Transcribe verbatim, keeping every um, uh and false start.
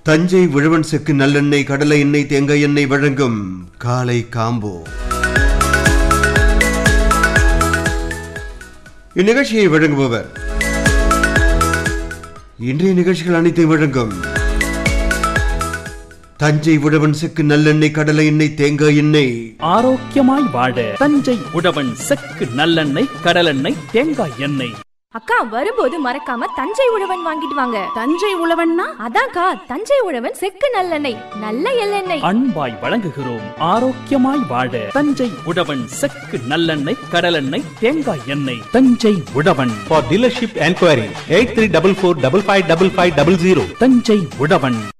தஞ்சை உழவன் செக்கு நல்லெண்ணெய், கடலை எண்ணெய், தேங்காய் எண்ணெய் வழங்கும் காலை காம்போ. இந்நிகழ்ச்சியை வழங்குபவர் இன்றைய நிகழ்ச்சிகள் அனைத்தையும் வழங்கும் தஞ்சை உழவன் செக்கு நல்லெண்ணெய், கடலை எண்ணெய், தேங்காய் எண்ணெய். ஆரோக்கியமாய் வாழ தஞ்சை உழவன் செக்கு நல்லெண்ணெய், கடலெண்ணெய், தேங்காய் எண்ணெய். அக்கா, வரும்போது மறக்காம தஞ்சை உழவன் வாங்கிட்டு வாங்க. தஞ்சை உழவன்னா அதான்க்கா, தஞ்சை உழவன் செக்கு நல்லெண்ணெய், நல்ல எள்ளெண்ணெய். அன்பாய் வழங்குகிறோம். ஆரோக்கியமாய் வாழ தஞ்சை உழவன் செக்கு நல்லெண்ணெய், கடலெண்ணெய், தேங்காய் எண்ணெய். தஞ்சை உழவன். For dealership enquiry eight three four four five five five five zero. Thanjai Uzhavan.